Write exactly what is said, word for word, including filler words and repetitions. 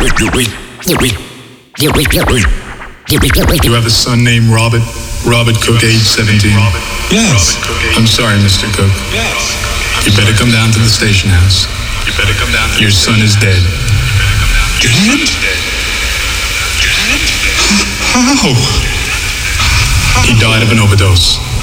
You have a son named Robert? Robert Cook, age seventeen? Yes. I'm sorry, Mister Cook. You better come down to the station house. You better come down. Your son is dead. Dead? How? He died of an overdose.